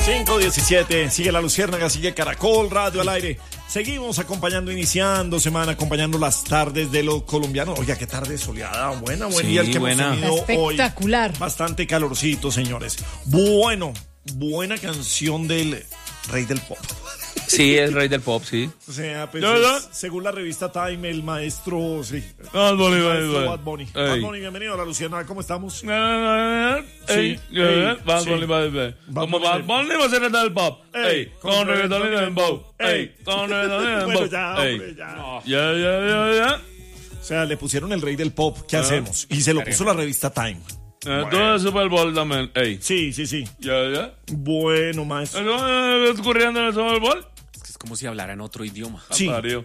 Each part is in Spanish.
5:17, sigue La Luciérnaga, sigue Caracol Radio al aire. Seguimos iniciando semana, acompañando las tardes de los colombianos. Oiga, qué tarde soleada, buen día el que hemos tenido espectacular. Hoy. Bastante calorcito, señores. Bueno, buena canción del rey del pop. Sí, es rey del pop, sí. O sea, pues según la revista Time, el maestro, sí. Bad Bunny. Bad Bunny. Bad Bunny, bienvenido a La Luciérnaga, ¿cómo estamos? Sí. Bad Bunny. Como Bad Bunny va a ser el del pop. Ey, con reggaetón y dembow. Ey, con reggaetón y dembow. Bueno, ya, hombre, ya. O sea, le pusieron el rey del pop, ¿qué hacemos? Y se lo puso la revista Time. Todo es Super Bowl también. Ey. Sí. Ya. Bueno, maestro. ¿Qué está ocurriendo en el Super Bowl? Es como si hablara en otro idioma. Sí.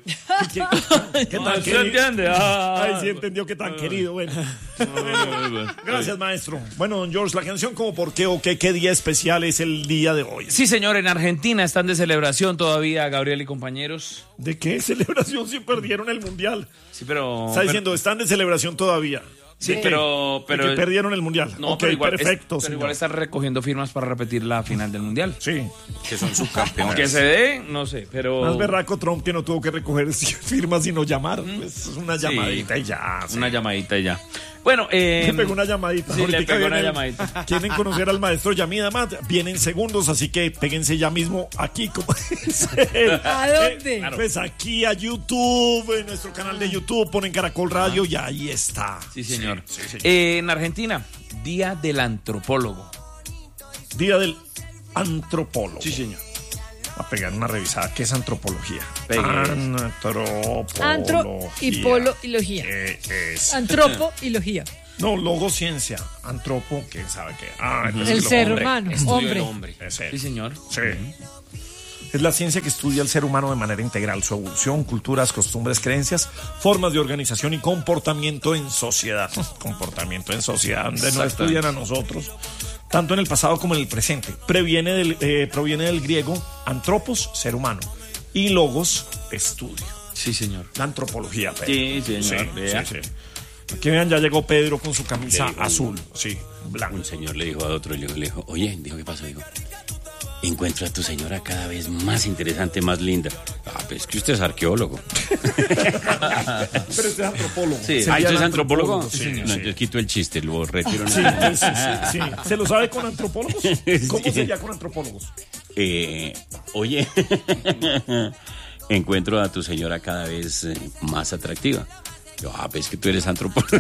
¿Qué tan ¿Se entiende? Ay, sí entendió qué tan querido. Bueno. Gracias, maestro. Bueno, don George, la canción como por qué o qué día especial es el día de hoy. Sí, señor, en Argentina están de celebración todavía, Gabriel y compañeros. ¿De qué celebración si perdieron el mundial? Sí, pero... Está diciendo, están de celebración todavía. Sí, pero que perdieron el mundial. No, okay, pero igual, perfecto. Pero igual están recogiendo firmas para repetir la final del mundial. Sí. Que son subcampeones. Que se dé, no sé, pero... Más berraco Trump que no tuvo que recoger firmas sino llamar. Pues una llamadita y ya. Sí. Una llamadita y ya. Bueno, le pegó una llamadita. Sí, le pegó una llamadita. Quieren conocer al maestro Yamida Mat. Vienen segundos, así que péguense ya mismo aquí. Como ¿A dónde? Pues aquí a YouTube, en nuestro canal de YouTube, ponen Caracol Radio y ahí está. Sí, señor. Sí. En Argentina, Día del Antropólogo. Día del Antropólogo. Sí, señor. Va a pegar una revisada. ¿Qué es antropología? Antropología. Antro y polo y logía. Es? Antropo y logía. No, logociencia. Antropo, ¿quién sabe qué? El ser humano, Estudio hombre. del hombre. Sí, señor. Sí. Es la ciencia que estudia al ser humano de manera integral, su evolución, culturas, costumbres, creencias, formas de organización y comportamiento en sociedad. Comportamiento en sociedad, donde nos estudian a nosotros, tanto en el pasado como en el presente. Proviene del griego antropos, ser humano, y logos, estudio. Sí, señor. La antropología, Pedro. Sí, señor. Sí. Aquí vean, ya llegó Pedro con su camisa azul, sí, blanco. Un señor le dijo a otro, le dijo, oye, dijo, ¿qué pasó? Dijo, encuentro a tu señora cada vez más interesante, más linda. Pues es que usted es arqueólogo. Pero este es antropólogo. Sí. ¿Usted es antropólogo? Sí. Yo quito el chiste, lo retiro. Sí. ¿Se lo sabe con antropólogos? ¿Cómo sería con antropólogos? Oye, encuentro a tu señora cada vez más atractiva. Yo, pues que tú eres antropólogo.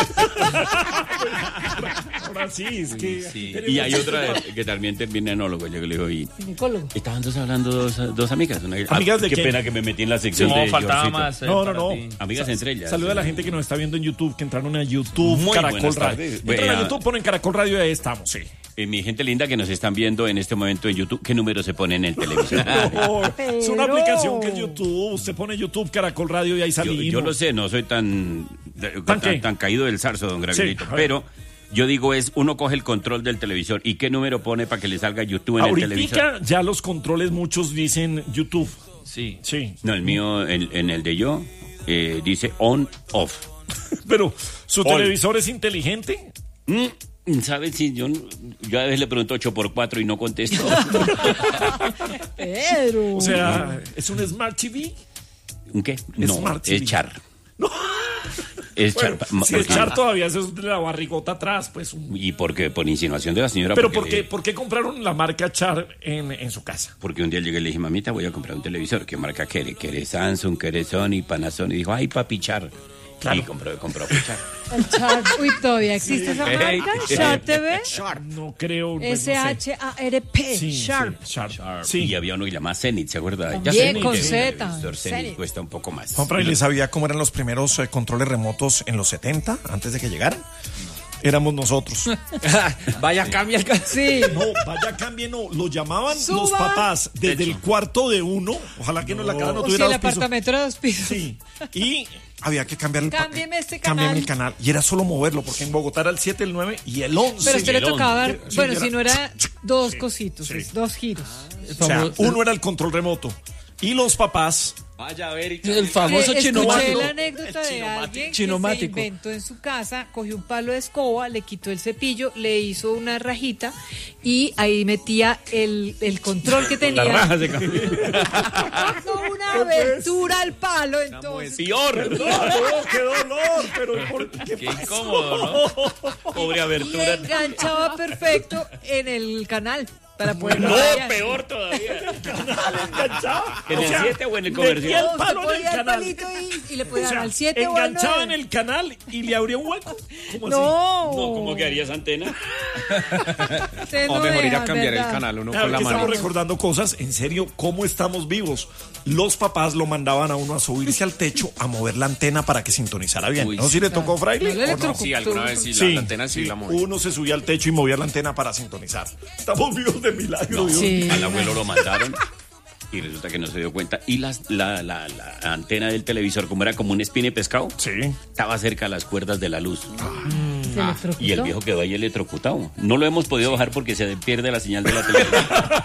Ahora sí, es que... Sí. Y hay otra que también termina enólogo. Yo le digo, Ginecólogo. estaban hablando dos amigas. ¿Amigas de qué qué? pena que me metí en la sección de faltaba Georgito. más. No. Amigas entre ellas. Saluda a la gente que nos está viendo en YouTube, que entraron a YouTube, Muy Caracol buenas Radio. tardes. Entran a YouTube, ponen Caracol Radio y ahí estamos, sí. Mi gente linda que nos están viendo en este momento en YouTube, ¿qué número se pone en el televisor? No, es una aplicación que es YouTube. Usted pone YouTube, Caracol Radio y ahí salimos. Yo lo sé, no soy tan caído del zarzo, don Gabrielito, Sí, pero yo digo uno coge el control del televisor y qué número pone para que le salga YouTube en el televisor. Ahorita ya los controles muchos dicen YouTube. Sí. No, el mío, en el de yo, dice on, off. Pero, ¿su televisor es inteligente? ¿Sabes? Si yo a veces le pregunto 8x4 y no contesto. Pedro. O sea, ¿es un Smart TV? ¿Un qué? No, Smart TV. es Char. No. Es Bueno, Char. si es Char todavía, eso es de la barrigota atrás, pues. ¿Y por qué? Por insinuación de la señora. Pero ¿por qué compraron la marca Char en su casa? Porque un día llegué y le dije, mamita, voy a comprar un televisor. ¿Qué marca quiere? ¿Quiere Samsung? ¿Quiere Sony? Panasonic? Y dijo, ay, papi, Char. Claro. Y compró Char. El Char. Uy, ¿todavía existe esa marca? Char TV. No creo. S-H-A-R-P. Sí, Sharp. Sharp. Sí. Y había uno que llamaba Zenith, ¿se acuerda? También Zenith, con el Z. televisor Zenith Zenith. cuesta un poco más. Compra, ¿y le sabía cómo eran los primeros controles remotos en los 70, antes de que llegaran? Éramos nosotros. Vaya, cambia el Sí. No, vaya cambie, no. Lo llamaban Suba. los papás desde el cuarto de uno. Ojalá que no la casa no O si tuviera el 2 pisos. apartamento era 2 pisos. Sí. Y había que cambiar el Cámbieme este Cámbiame canal. el canal. Y era solo moverlo, porque en Bogotá era el 7, el 9 y el 11. Pero a usted le Y el tocaba, 11. Sí, bueno, era- si no era 2 Sí, cositos, sí. 2 giros. O sea, uno era el control remoto. Y los papás Vaya a ver. El famoso Escuché chinomático. la anécdota de alguien que se Chinomático. inventó en su casa, cogió un palo de escoba, le quitó el cepillo, le hizo una rajita y ahí metía el control que tenía. La raja se cambió. Hizo una abertura al palo, entonces. Peor. No, qué dolor, pero Qué incómodo, ¿no? Pobre Y abertura. enganchaba perfecto en el canal para poder No, rayar. peor todavía. enganchaba. ¿En el 7 o en el metía comercial? el palo Usted en el ponía el canal. palito y le podía O dar sea, al 7 o al enganchaba 9. en el canal y le abría un hueco. ¿Cómo así? No. No, ¿cómo quedaría esa antena? Usted O no mejor ir deja, a cambiar ¿verdad? el canal uno Claro con la que mano. estamos recordando cosas, en serio, cómo estamos vivos. Los papás lo mandaban a uno a subirse al techo a mover la antena para que sintonizara bien. Uy, ¿No? ¿Sí le tocó, No Fraile? le ¿O no? electrocutó. Sí, alguna vez sí, Sí, la antena sí la moví. uno se subía al techo y movía la antena para sintonizar. Estamos vivos de milagro, Dios. Sí. Al abuelo lo mandaron y resulta que no se dio cuenta. Y la antena del televisor, como era como un espine pescado, Sí. estaba cerca a las cuerdas de la luz. Se electrocutó. Y el viejo quedó ahí electrocutado. No lo hemos podido bajar porque se pierde la señal de la televisión.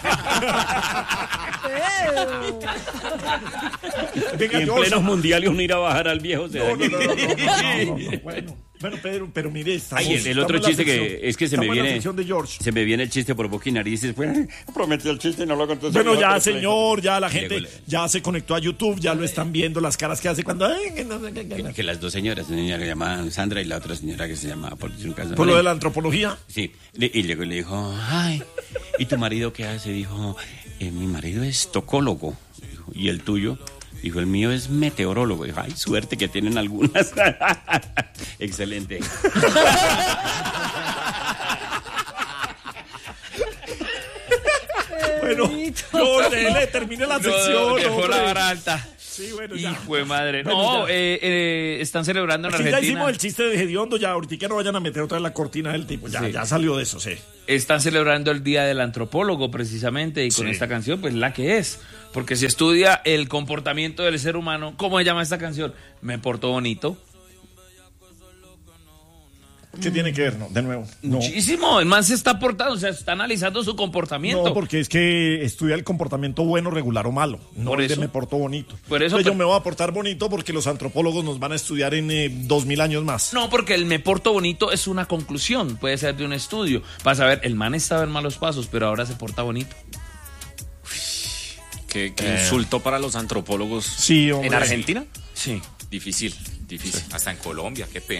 Venga, Y en George. pleno mundial y uno ir a bajar al viejo. Se da No, no, que- no, no. Bueno, Pedro, pero mire, estamos, Ay, el otro estamos en la chiste que sección- es que se me estamos en la viene. sección de George. Se me viene el chiste por boca y narices. Pues, prometió el chiste y no lo contó. Bueno, ya, señor, ya la gente Llegó la- ya se conectó a YouTube, ya lo están viendo, las caras que hace cuando... ay, que no, Que las dos señoras, una señora que se llama Sandra y la otra señora que se llama, por decir un caso. Por lo de la antropología. Sí, y llegó y le dijo, ay, ¿y tu marido qué hace? Dijo, mi marido es tocólogo. Dijo, ¿y el tuyo? Dijo, el mío es meteorólogo. Dijo, ay, suerte que tienen algunas. Excelente. Bueno, George, le termine la sección. Dejó hombre. la vara alta. Sí, bueno, ya. Hijo de madre. Bueno, No, están celebrando en Aquí ya Argentina. hicimos el chiste de Gediondo, ya ahorita no vayan a meter otra vez la cortina del tipo, ya, Sí. ya salió de eso, sí. Están celebrando el Día del Antropólogo precisamente y con Sí. esta canción, pues la que es. Porque se estudia el comportamiento del ser humano. ¿Cómo se llama esta canción? Me portó bonito. ¿Qué tiene que ver? No, de nuevo. No. Muchísimo. El man se está portando, o sea, está analizando su comportamiento. No, porque es que estudia el comportamiento bueno, regular o malo. No Por el de eso. me porto bonito. Por eso, Entonces yo pero- me voy a portar bonito porque los antropólogos nos van a estudiar en 2000 años más. No, porque el me porto bonito es una conclusión, puede ser de un estudio. Para saber, el man estaba en malos pasos, pero ahora se porta bonito. Qué insulto para los antropólogos. Sí, hombre. ¿En Argentina? Sí. Difícil. Hasta en Colombia, qué pena.